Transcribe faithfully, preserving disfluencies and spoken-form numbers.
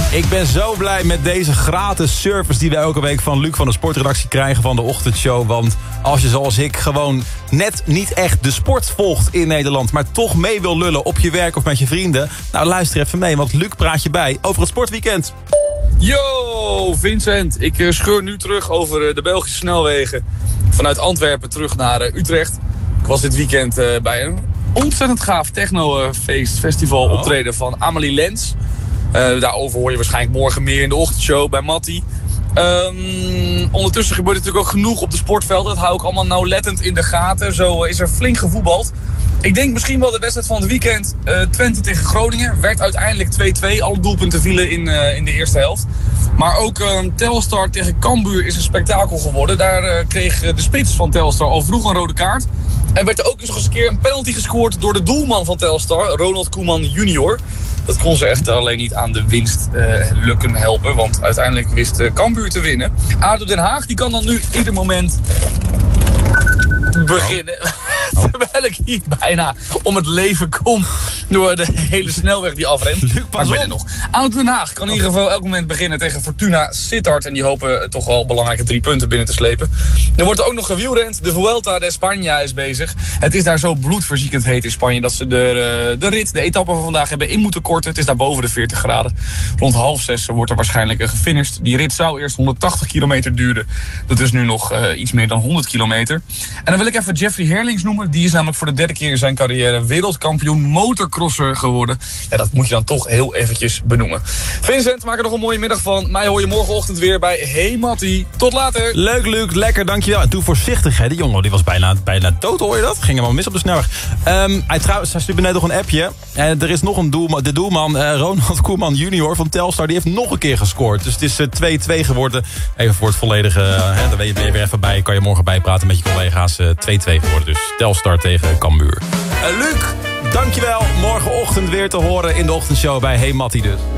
Ik ben zo blij met deze gratis service die we elke week van Luc van de sportredactie krijgen van de ochtendshow. Want als je zoals ik gewoon net niet echt de sport volgt in Nederland, maar toch mee wil lullen op je werk of met je vrienden, nou luister even mee, want Luc praat je bij over het sportweekend. Yo, Vincent. Ik uh, scheur nu terug over uh, de Belgische snelwegen. Vanuit Antwerpen terug naar uh, Utrecht. Ik was dit weekend uh, bij een ontzettend gaaf techno-feest, festival optreden van Amelie Lens. Uh, daarover hoor je waarschijnlijk morgen meer in de ochtendshow bij Mattie. Um, ondertussen gebeurt er natuurlijk ook genoeg op de sportvelden. Dat hou ik allemaal nauwlettend in de gaten. Zo is er flink gevoetbald. Ik denk misschien wel de wedstrijd van het weekend. Uh, Twente tegen Groningen. Werd uiteindelijk twee-twee. Alle doelpunten vielen in, uh, in de eerste helft. Maar ook uh, Telstar tegen Cambuur is een spektakel geworden. Daar uh, kreeg de spits van Telstar al vroeg een rode kaart. En werd er ook eens een keer een penalty gescoord door de doelman van Telstar, Ronald Koeman junior. Dat kon ze echt alleen niet aan de winst uh, lukken helpen. Want uiteindelijk wist uh, Cambuur te winnen. A D O Den Haag die kan dan nu ieder moment beginnen. Oh. Oh. Terwijl ik hier bijna om het leven kom door de hele snelweg die afremt. Luc, maar ik ben er nog. A D O Den Haag kan in ieder geval elk moment beginnen tegen Fortuna Sittard. En die hopen toch wel belangrijke drie punten binnen te slepen. Er wordt ook nog gewielrend. De Vuelta de España is bezig. Het is daar zo bloedverziekend heet in Spanje dat ze de, de rit, de etappe van vandaag hebben in moeten korten. Het is daar boven de veertig graden. Rond half zes wordt er waarschijnlijk gefinished. Die rit zou eerst honderdtachtig kilometer duren. Dat is nu nog uh, iets meer dan honderd kilometer. En dan wil ik even Jeffrey Herlings noemen. Die is namelijk voor de derde keer in zijn carrière wereldkampioen motocrosser geworden. Ja, dat moet je dan toch heel eventjes benoemen. Vincent, maak er nog een mooie middag van. Mij hoor je morgenochtend weer bij Hey Mattie. Tot later. Leuk, Luc. Lekker, dankjewel. En toen voorzichtig, hè. Die jongen die was bijna, bijna dood, hoor je dat? Ging helemaal mis op de snelweg. Um, hij, trouwens, hij stuurde net nog een appje. En er is nog een doelman. De doelman, uh, Ronald Koeman junior van Telstar, die heeft nog een keer gescoord. Dus het is uh, twee-twee geworden. Even voor het volledige, uh, hè, daar ben je weer even bij. Kan je morgen bijpraten met je collega's. Uh, twee-twee geworden dus. Telstar tegen Cambuur. Uh, Luc, dankjewel. Morgenochtend weer te horen in de ochtendshow bij Hey Mattie dus.